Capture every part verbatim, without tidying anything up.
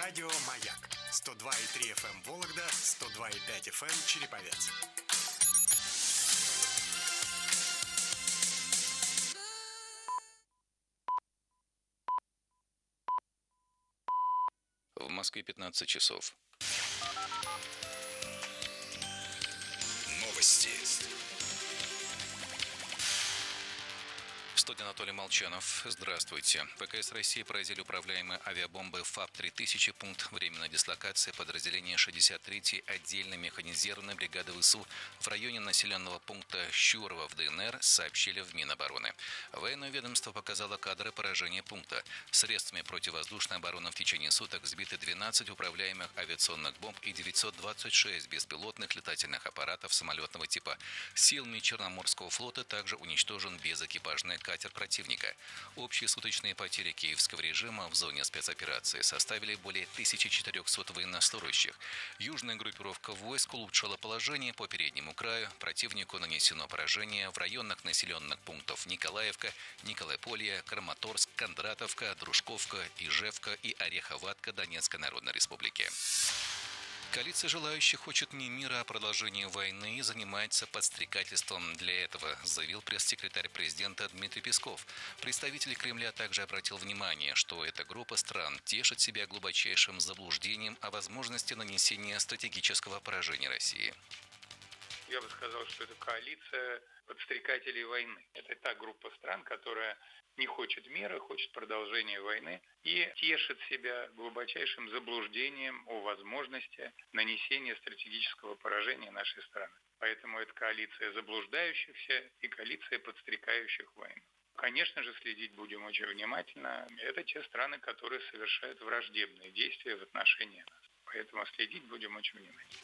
Радио «Маяк». сто два и три эф эм Вологда, сто два и пять эф эм Череповец. В Москве пятнадцать часов. Новости. В студии Анатолий Молчанов. Здравствуйте. ВКС России поразили управляемые авиабомбы ФАП три тысячи, пункт временной дислокации подразделения шестьдесят третьей отдельной механизированной бригады ВСУ в районе населенного пункта Щурово в ДНР, сообщили в Минобороны. Военное ведомство показало кадры поражения пункта. Средствами противовоздушной обороны в течение суток сбиты двенадцать управляемых авиационных бомб и девятьсот двадцать шесть беспилотных летательных аппаратов самолетного типа. Силами Черноморского флота также уничтожен безэкипажный катер противника. Общие суточные потери киевского режима в зоне спецоперации составили более тысячи четырехсот военнослужащих. Южная группировка войск улучшила положение по переднему краю. Противнику нанесено поражение в районах населенных пунктов Николаевка, Николайполье, Краматорск, Кондратовка, Дружковка, Ижевка и Ореховатка Донецкой Народной Республики. Коалиция желающих хочет не мира, а продолжения войны и занимается подстрекательством для этого, заявил пресс-секретарь президента Дмитрий Песков. Представитель Кремля также обратил внимание, что эта группа стран тешит себя глубочайшим заблуждением о возможности нанесения стратегического поражения России. Я бы сказал, что это коалиция подстрекателей войны. Это та группа стран, которая не хочет мира, хочет продолжения войны и тешит себя глубочайшим заблуждением о возможности нанесения стратегического поражения нашей страны. Поэтому это коалиция заблуждающихся и коалиция подстрекающих войну. Конечно же, следить будем очень внимательно. Это те страны, которые совершают враждебные действия в отношении нас. Поэтому следить будем очень внимательно.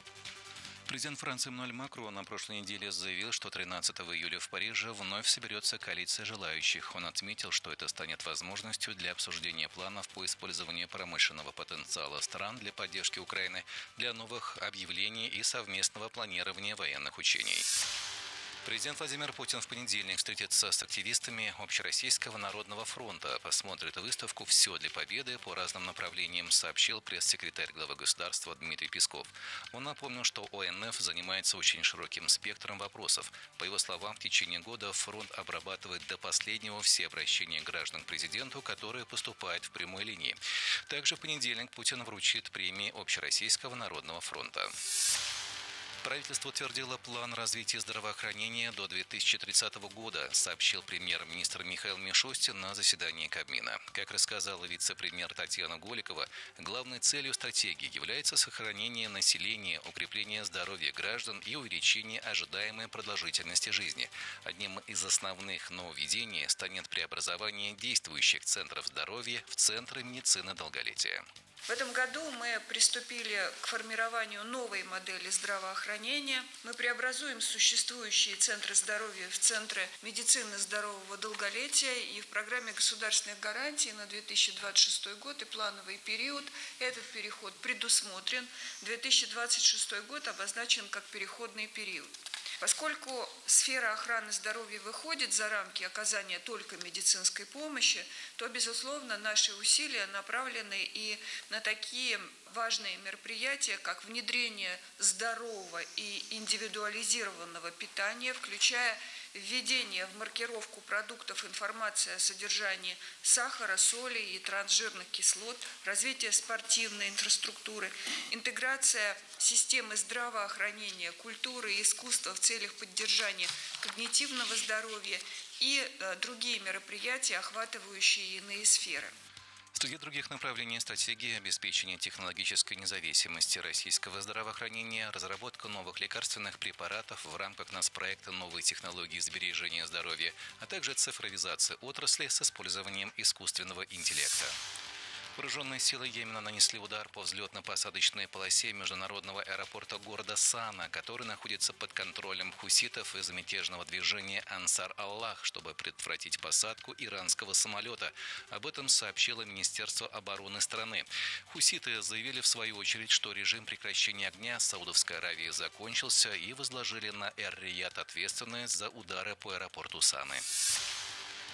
Президент Франции Эммануэль Макрон на прошлой неделе заявил, что тринадцатого июля в Париже вновь соберется коалиция желающих. Он отметил, что это станет возможностью для обсуждения планов по использованию промышленного потенциала стран для поддержки Украины, для новых объявлений и совместного планирования военных учений. Президент Владимир Путин в понедельник встретится с активистами Общероссийского народного фронта. Посмотрит выставку «Все для победы» по разным направлениям, сообщил пресс-секретарь главы государства Дмитрий Песков. Он напомнил, что О Н Ф занимается очень широким спектром вопросов. По его словам, в течение года фронт обрабатывает до последнего все обращения граждан к президенту, которые поступают в прямой линии. Также в понедельник Путин вручит премии Общероссийского народного фронта. Правительство утвердило план развития здравоохранения до две тысячи тридцатого года, сообщил премьер-министр Михаил Мишустин на заседании Кабмина. Как рассказала вице-премьер Татьяна Голикова, главной целью стратегии является сохранение населения, укрепление здоровья граждан и увеличение ожидаемой продолжительности жизни. Одним из основных нововведений станет преобразование действующих центров здоровья в центры медицины долголетия. В этом году мы приступили к формированию новой модели здравоохранения. Мы преобразуем существующие центры здоровья в центры медицины здорового долголетия. И в программе государственных гарантий на две тысячи двадцать шестой год и плановый период этот переход предусмотрен. две тысячи двадцать шестой год обозначен как переходный период. Поскольку сфера охраны здоровья выходит за рамки оказания только медицинской помощи, то, безусловно, наши усилия направлены и на такие важные мероприятия, как внедрение здорового и индивидуализированного питания, включая введение в маркировку продуктов информации о содержании сахара, соли и трансжирных кислот, развитие спортивной инфраструктуры, интеграция системы здравоохранения, культуры и искусства в целях поддержания когнитивного здоровья и другие мероприятия, охватывающие иные сферы. Среди других направлений стратегии обеспечения технологической независимости российского здравоохранения, разработка новых лекарственных препаратов в рамках нацпроекта «Новые технологии сбережения здоровья», а также цифровизация отрасли с использованием искусственного интеллекта. Вооруженные силы Йемена нанесли удар по взлетно-посадочной полосе международного аэропорта города Сана, который находится под контролем хуситов из мятежного движения Ансар-Аллах, чтобы предотвратить посадку иранского самолета. Об этом сообщило Министерство обороны страны. Хуситы заявили в свою очередь, что режим прекращения огня Саудовской Аравии закончился и возложили на Эр-Рияд ответственность за удары по аэропорту Саны.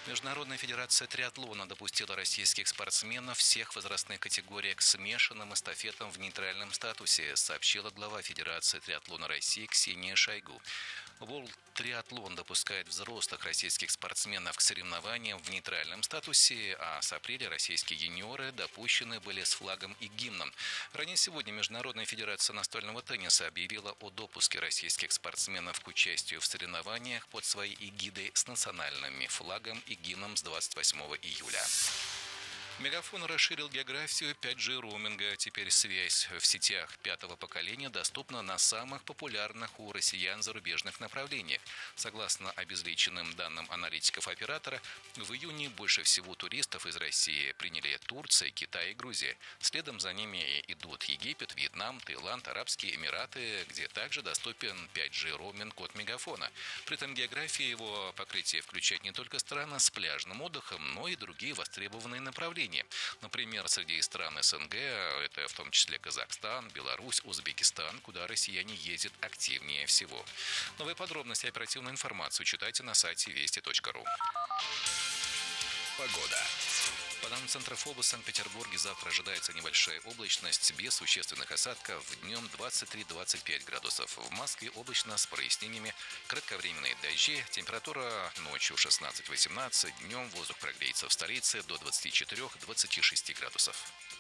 Международная федерация триатлона допустила российских спортсменов всех возрастных категорий к смешанным эстафетам в нейтральном статусе, сообщила глава Федерации триатлона России Ксения Шойгу. World Триатлон допускает взрослых российских спортсменов к соревнованиям в нейтральном статусе, а с апреля российские юниоры допущены были с флагом и гимном. Ранее сегодня Международная федерация настольного тенниса объявила о допуске российских спортсменов к участию в соревнованиях под своей эгидой с национальным флагом и гимном с двадцать восьмого июля. Мегафон расширил географию пять джи роуминга. Теперь связь в сетях пятого поколения доступна на самых популярных у россиян зарубежных направлениях. Согласно обезличенным данным аналитиков оператора, в июне больше всего туристов из России приняли Турция, Китай и Грузия. Следом за ними идут Египет, Вьетнам, Таиланд, Арабские Эмираты, где также доступен пять джи роуминг от Мегафона. При этом география его покрытия включает не только страны с пляжным отдыхом, но и другие востребованные направления. Например, среди стран СНГ это в том числе Казахстан, Беларусь, Узбекистан, куда россияне ездят активнее всего. Новые подробности и оперативную информацию читайте на сайте вести точка ру. Погода. По данным Центра ФОБО в Санкт-Петербурге завтра ожидается небольшая облачность без существенных осадков. Днем двадцать три - двадцать пять градусов. В Москве облачно с прояснениями, кратковременные дожди. Температура ночью шестнадцать - восемнадцать. Днем воздух прогреется в столице до двадцати четырёх - двадцати шести градусов.